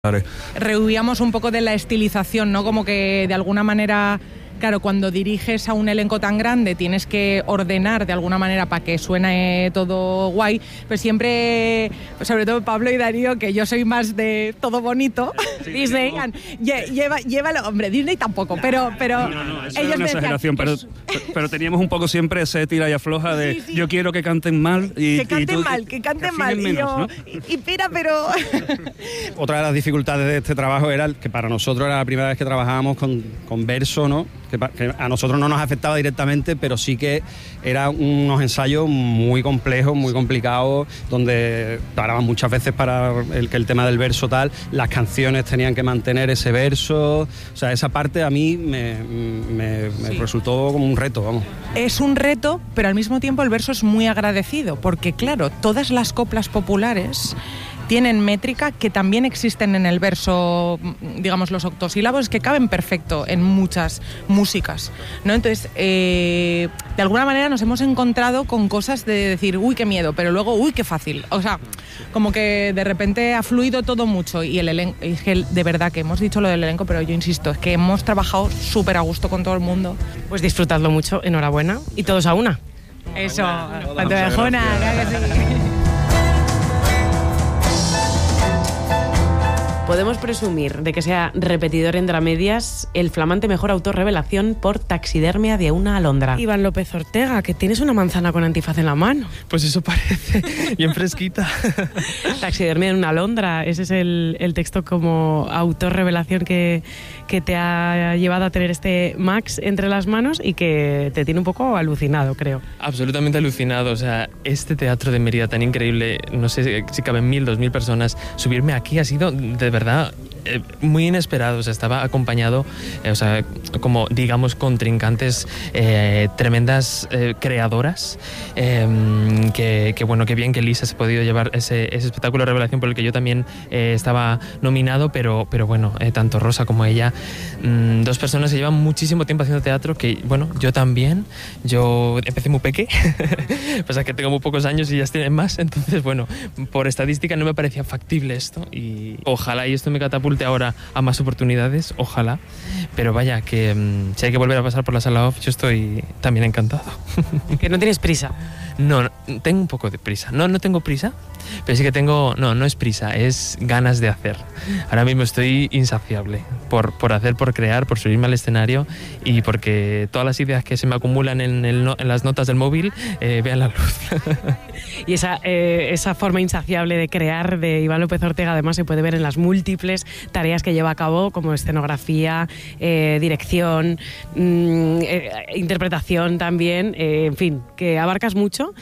Rehuíamos un poco de la estilización, ¿no? Como que de alguna manera, claro, cuando diriges a un elenco tan grande tienes que ordenar de alguna manera para que suene todo guay, pero siempre, sobre todo Pablo y Darío, que yo soy más de todo bonito, sí, Disney, llévalo, hombre, Disney tampoco, pero no, eso ellos es una exageración, pero teníamos un poco siempre ese tira y afloja de sí. Yo quiero que canten mal que canten mal, menos, ¿no? y mira, pero... Otra de las dificultades de este trabajo era que para nosotros era la primera vez que trabajábamos con verso, ¿no? Que a nosotros no nos afectaba directamente, pero sí que eran unos ensayos muy complejos, muy complicados, donde paraban muchas veces para el tema del verso tal, las canciones tenían que mantener ese verso, o sea, esa parte a mí me resultó como un reto, vamos. Es un reto, pero al mismo tiempo el verso es muy agradecido, porque claro, todas las coplas populares tienen métrica que también existen en el verso, digamos, los octosílabos que caben perfecto en muchas músicas, ¿no? Entonces, de alguna manera nos hemos encontrado con cosas de decir, uy, qué miedo, pero luego, uy, qué fácil. O sea, como que de repente ha fluido todo mucho y el elenco, es que de verdad que hemos dicho lo del elenco, pero yo insisto, es que hemos trabajado súper a gusto con todo el mundo. Pues disfrutadlo mucho, enhorabuena, y todos a una. Eso, cuanto mejona, claro que sí. Podemos presumir de que sea repetidor en Dramedias el flamante mejor autor revelación por Taxidermia de una alondra. Iván López Ortega, que tienes una manzana con antifaz en la mano. Pues eso parece, bien fresquita. Taxidermia de una alondra, ese es el texto como autor revelación que te ha llevado a tener este Max entre las manos y que te tiene un poco alucinado, creo. Absolutamente alucinado, o sea, este teatro de Mérida tan increíble, no sé si caben 1.000, 2.000 personas, subirme aquí ha sido de verdad muy inesperado, o sea, estaba acompañado, o sea, como digamos contrincantes tremendas creadoras, que bueno, que bien que Lisa se ha podido llevar ese espectáculo de revelación por el que yo también estaba nominado, pero bueno, tanto Rosa como ella, dos personas que llevan muchísimo tiempo haciendo teatro, que bueno, yo también, yo empecé muy peque, pasa que tengo muy pocos años y ellas tienen más, entonces bueno, por estadística no me parecía factible esto y ojalá y esto me catapulte ahora a más oportunidades, ojalá, pero vaya, que si hay que volver a pasar por la sala off, yo estoy también encantado. ¿Que no tienes prisa? No, tengo un poco de prisa. No tengo prisa, pero sí que tengo... No es prisa, es ganas de hacer. Ahora mismo estoy insaciable por hacer, por crear, por subirme al escenario y porque todas las ideas que se me acumulan en las notas del móvil vean la luz. Y esa forma insaciable de crear de Iván López Ortega además se puede ver en las múltiples tareas que lleva a cabo, como escenografía, dirección, interpretación también, en fin, que abarcas mucho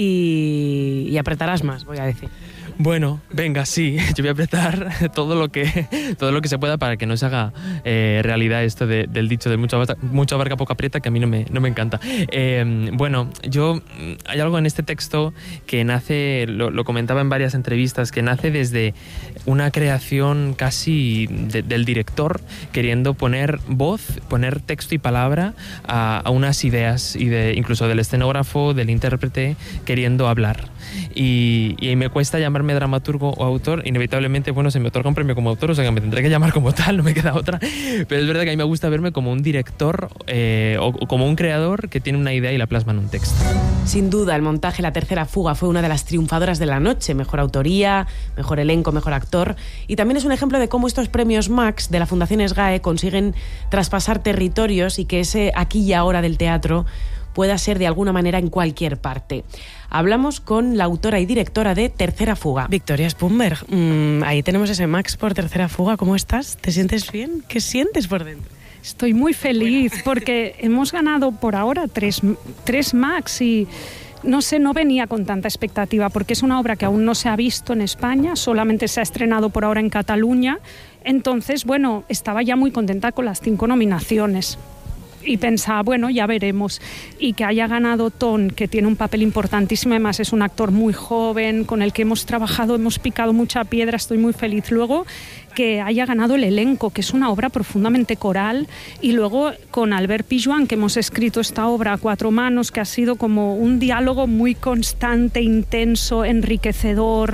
y apretarás más, voy a decir. Bueno, venga, sí, yo voy a apretar todo lo que se pueda para que no se haga realidad esto del dicho de mucho abarca, poco aprieta, que a mí no me encanta. Bueno, hay algo en este texto que nace, lo comentaba en varias entrevistas, que nace desde una creación casi del director queriendo poner voz, poner texto y palabra a unas ideas y incluso del escenógrafo, del intérprete queriendo hablar. Y me cuesta llamarme dramaturgo o autor, inevitablemente, bueno, se me otorga un premio como autor, o sea que me tendré que llamar como tal, no me queda otra, pero es verdad que a mí me gusta verme como un director o como un creador que tiene una idea y la plasma en un texto. Sin duda, el montaje La Tercera Fuga fue una de las triunfadoras de la noche, mejor autoría, mejor elenco, mejor actor, y también es un ejemplo de cómo estos premios Max de la Fundación SGAE consiguen traspasar territorios y que ese aquí y ahora del teatro pueda ser de alguna manera en cualquier parte. Hablamos con la autora y directora de Tercera Fuga. Victoria Spumberg, ahí tenemos ese Max por Tercera Fuga. ¿Cómo estás? ¿Te sientes bien? ¿Qué sientes por dentro? Estoy muy feliz porque hemos ganado por ahora tres Max y no sé, no venía con tanta expectativa porque es una obra que aún no se ha visto en España, solamente se ha estrenado por ahora en Cataluña. Entonces, bueno, estaba ya muy contenta con las 5 nominaciones. Y pensaba, bueno, ya veremos. Y que haya ganado Ton, que tiene un papel importantísimo, además es un actor muy joven, con el que hemos trabajado, hemos picado mucha piedra, estoy muy feliz. Luego, que haya ganado el elenco, que es una obra profundamente coral, y luego con Albert Pijuan, que hemos escrito esta obra a 4 manos, que ha sido como un diálogo muy constante, intenso, enriquecedor,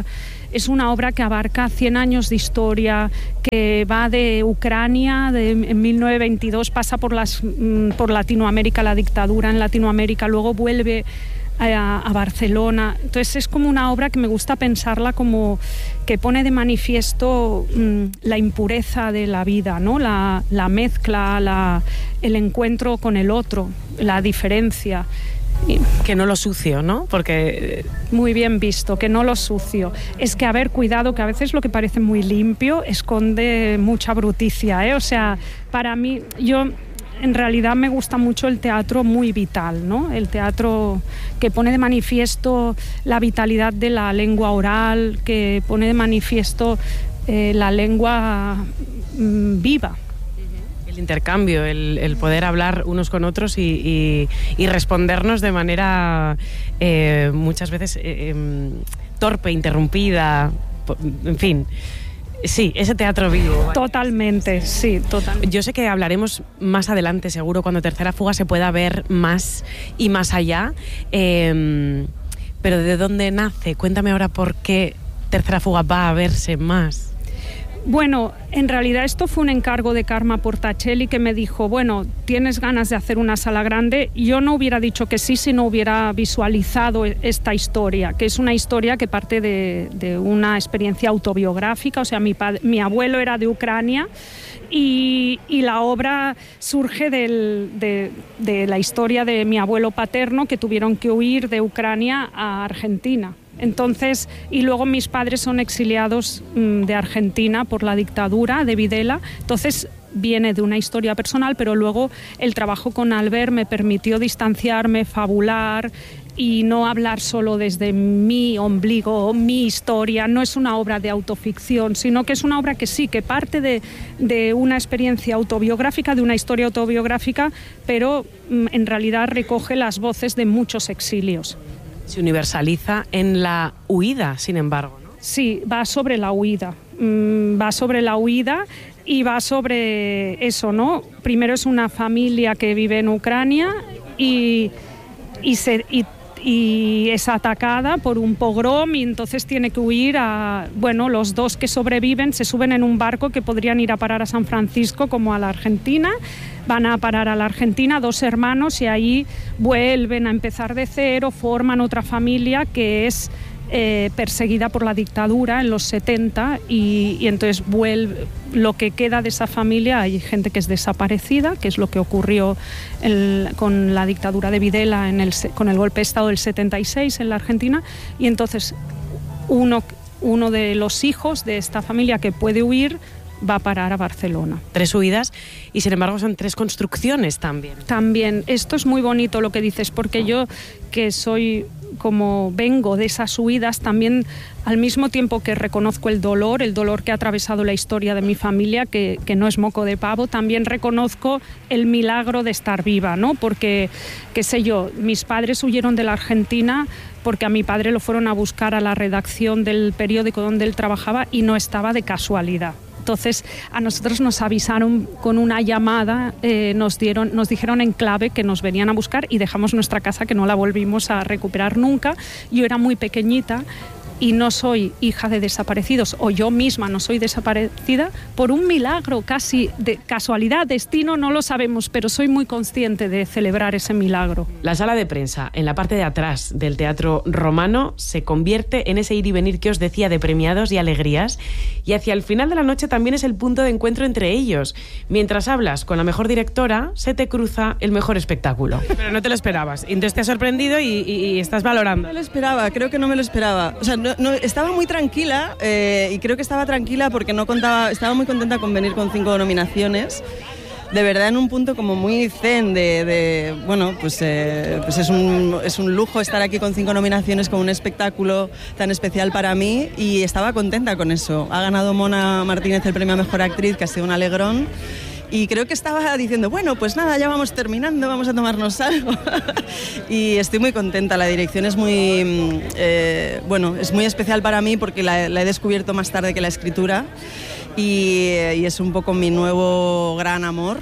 es una obra que abarca 100 años de historia, que va de Ucrania, en 1922 pasa por Latinoamérica, la dictadura en Latinoamérica, luego vuelve a Barcelona. Entonces es como una obra que me gusta pensarla como que pone de manifiesto la impureza de la vida, ¿no? La mezcla, el encuentro con el otro, la diferencia. Que no lo sucio, ¿no? Porque... Muy bien visto, que no lo sucio. Es que haber cuidado, que a veces lo que parece muy limpio esconde mucha bruticia, ¿eh? O sea, para mí, en realidad me gusta mucho el teatro muy vital, ¿no? El teatro que pone de manifiesto la vitalidad de la lengua oral, que pone de manifiesto la lengua viva. El intercambio, el poder hablar unos con otros y respondernos de manera muchas veces torpe, interrumpida, en fin. Sí, ese teatro vivo. Totalmente, sí, totalmente. Yo sé que hablaremos más adelante, seguro, cuando Tercera Fuga se pueda ver más y más allá. Pero ¿de dónde nace? Cuéntame ahora por qué Tercera Fuga va a verse más. Bueno, en realidad esto fue un encargo de Karma Portacelli, que me dijo, bueno, ¿tienes ganas de hacer una sala grande? Yo no hubiera dicho que sí si no hubiera visualizado esta historia, que es una historia que parte de una experiencia autobiográfica. O sea, mi abuelo era de Ucrania y la obra surge de la historia de mi abuelo paterno, que tuvieron que huir de Ucrania a Argentina. Entonces, y luego mis padres son exiliados de Argentina por la dictadura de Videla. Entonces viene de una historia personal, pero luego el trabajo con Albert me permitió distanciarme, fabular y no hablar solo desde mi ombligo, mi historia. No es una obra de autoficción, sino que es una obra que sí, que parte de una experiencia autobiográfica, de una historia autobiográfica, pero en realidad recoge las voces de muchos exilios. Se universaliza en la huida, sin embargo, ¿no? Sí, va sobre la huida. Va sobre la huida y va sobre eso, ¿no? Primero es una familia que vive en Ucrania y es atacada por un pogrom y entonces tiene que huir los dos que sobreviven se suben en un barco que podrían ir a parar a San Francisco como a la Argentina. Van a parar a la Argentina 2 hermanos y ahí vuelven a empezar de cero, forman otra familia que es perseguida por la dictadura en los 70 y entonces vuelve lo que queda de esa familia. Hay gente que es desaparecida, que es lo que ocurrió con la dictadura de Videla con el golpe de Estado del 76 en la Argentina, y entonces uno de los hijos de esta familia que puede huir va a parar a Barcelona. 3 huidas y sin embargo son 3 construcciones también. También, esto es muy bonito lo que dices, porque yo que como vengo de esas huidas, también al mismo tiempo que reconozco el dolor que ha atravesado la historia de mi familia, que no es moco de pavo, también reconozco el milagro de estar viva, ¿no? Porque, qué sé yo, mis padres huyeron de la Argentina porque a mi padre lo fueron a buscar a la redacción del periódico donde él trabajaba y no estaba de casualidad. Entonces a nosotros nos avisaron con una llamada, nos dijeron en clave que nos venían a buscar y dejamos nuestra casa, que no la volvimos a recuperar nunca. Yo era muy pequeñita y no soy hija de desaparecidos, o yo misma no soy desaparecida, por un milagro, casi de casualidad, destino, no lo sabemos, pero soy muy consciente de celebrar ese milagro. La sala de prensa, en la parte de atrás del Teatro Romano, se convierte en ese ir y venir que os decía de premiados y alegrías, y hacia el final de la noche también es el punto de encuentro entre ellos. Mientras hablas con la mejor directora, se te cruza el mejor espectáculo. Pero no te lo esperabas, entonces te ha sorprendido y estás valorando. No me lo esperaba, creo que no me lo esperaba. O sea, no, estaba muy tranquila y creo que estaba tranquila porque estaba muy contenta con venir con 5 nominaciones. De verdad, en un punto como muy zen pues es un lujo estar aquí con 5 nominaciones, con un espectáculo tan especial para mí, y estaba contenta con eso. Ha ganado Mona Martínez el premio a Mejor Actriz, que ha sido un alegrón. Y creo que estaba diciendo, bueno, pues nada, ya vamos terminando, vamos a tomarnos algo. Y estoy muy contenta. La dirección es muy, es muy especial para mí porque la he descubierto más tarde que la escritura. Y es un poco mi nuevo gran amor.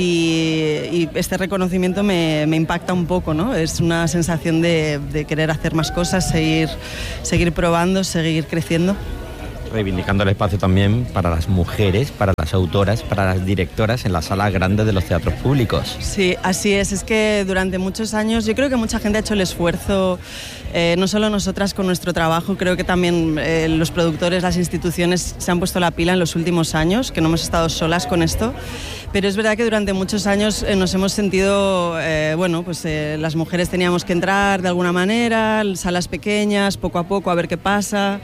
Y este reconocimiento me impacta un poco, ¿no? Es una sensación de querer hacer más cosas, seguir probando, seguir creciendo. reivindicando el espacio también para las mujeres, para las autoras, para las directoras en la sala grande de los teatros públicos. Sí, así es que durante muchos años yo creo que mucha gente ha hecho el esfuerzo, no solo nosotras con nuestro trabajo, creo que también los productores, las instituciones se han puesto la pila en los últimos años, que no hemos estado solas con esto, pero es verdad que durante muchos años nos hemos sentido, las mujeres teníamos que entrar de alguna manera, salas pequeñas, poco a poco, a ver qué pasa,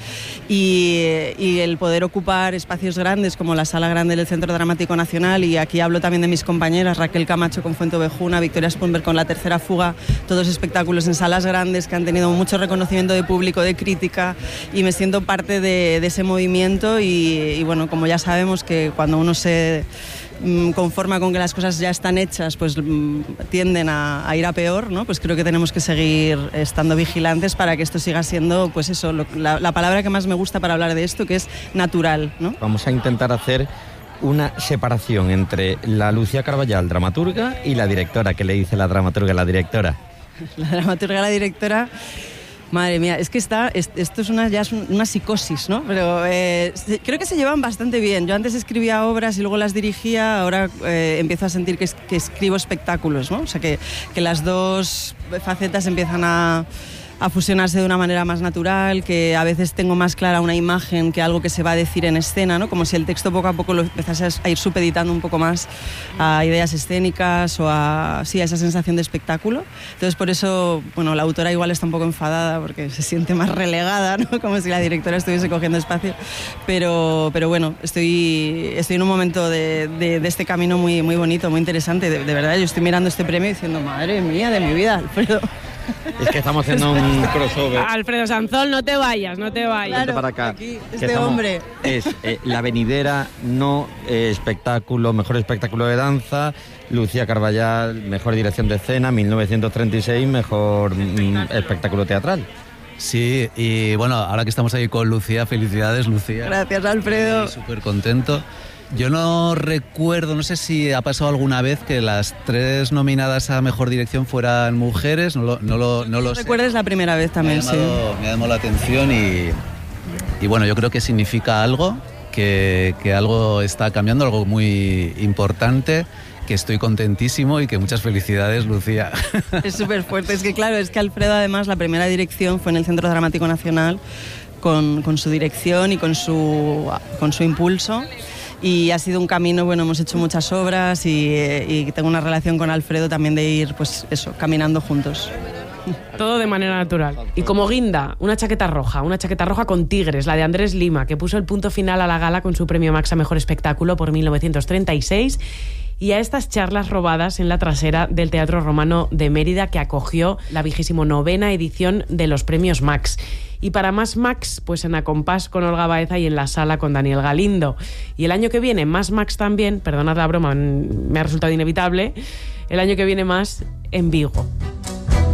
y el poder ocupar espacios grandes como la Sala Grande del Centro Dramático Nacional, y aquí hablo también de mis compañeras, Raquel Camacho con Fuentovejuna, Victoria Spunberg con La Tercera Fuga, todos espectáculos en salas grandes que han tenido mucho reconocimiento de público, de crítica, y me siento parte de ese movimiento y bueno, como ya sabemos que cuando uno se conforma con que las cosas ya están hechas, pues tienden a ir a peor, ¿no? Pues creo que tenemos que seguir estando vigilantes para que esto siga siendo, pues eso, la palabra que más me gusta para hablar de esto, que es natural, ¿no? Vamos a intentar hacer una separación entre la Lucía Carballal, dramaturga, y la directora. ¿Qué le dice la dramaturga a la directora? La dramaturga a la directora... Madre mía, es que esto es una psicosis, ¿no? Pero creo que se llevan bastante bien. Yo antes escribía obras y luego las dirigía, ahora empiezo a sentir que escribo espectáculos, ¿no? O sea, que las dos facetas empiezan a fusionarse de una manera más natural, que a veces tengo más clara una imagen que algo que se va a decir en escena, ¿no? Como si el texto poco a poco lo empezase a ir supeditando un poco más a ideas escénicas o a esa sensación de espectáculo. Entonces, por eso, bueno, la autora igual está un poco enfadada porque se siente más relegada, ¿no? Como si la directora estuviese cogiendo espacio. Pero bueno, estoy en un momento de este camino muy, muy bonito, muy interesante. De verdad, yo estoy mirando este premio diciendo, madre mía de mi vida, Alfredo. Es que estamos haciendo un crossover. Alfredo Sanzol, no te vayas. Claro, para acá. Aquí, hombre. Es La Venidera, espectáculo, mejor espectáculo de danza. Lucía Carballal, mejor dirección de escena. 1936, mejor espectáculo teatral. Sí, y bueno, ahora que estamos ahí con Lucía, felicidades, Lucía. Gracias, Alfredo. Súper contento. Yo no recuerdo, no sé si ha pasado alguna vez que las 3 nominadas a Mejor Dirección fueran mujeres, no lo sé. Recuerdas la primera vez también, sí. Me ha llamado la atención y bueno, yo creo que significa algo, que algo está cambiando, algo muy importante, que estoy contentísimo y que muchas felicidades, Lucía. Es súper fuerte, es que claro, es que Alfredo además la primera dirección fue en el Centro Dramático Nacional con su dirección y con su impulso. Y ha sido un camino, bueno, hemos hecho muchas obras y tengo una relación con Alfredo también de ir, pues eso, caminando juntos. Todo de manera natural. Y como guinda, una chaqueta roja con tigres, la de Andrés Lima, que puso el punto final a la gala con su premio Max a Mejor Espectáculo por 1936, y a estas charlas robadas en la trasera del Teatro Romano de Mérida, que acogió la 29ª edición de los premios Max. Y para más Max, pues en Acompás con Olga Baeza y en la Sala con Daniel Galindo. Y el año que viene, más Max también, perdonad la broma, me ha resultado inevitable, el año que viene más en Vigo.